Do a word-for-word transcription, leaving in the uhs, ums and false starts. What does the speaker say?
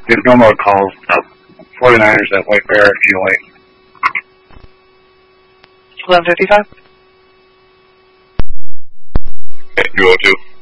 There's no more calls. Uh, forty-niners at White Bear at U eight. eleven fifty-five. U oh two.